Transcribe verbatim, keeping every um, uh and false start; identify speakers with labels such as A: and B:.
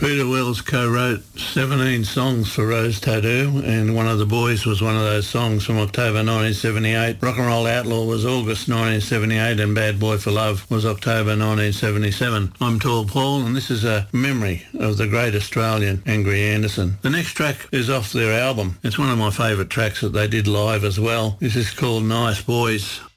A: Peter Wells co-wrote seventeen songs for Rose Tattoo, and One of the Boys was one of those songs from October nineteen seventy-eight. Rock and Roll Outlaw was August nineteen seventy-eight, and Bad Boy for Love was October nineteen seventy-seven. I'm Tall Paul, and this is a memory of the great Australian Angry Anderson. The next track is off their album. It's one of my favourite tracks that they did live as well. This is called Nice Boys.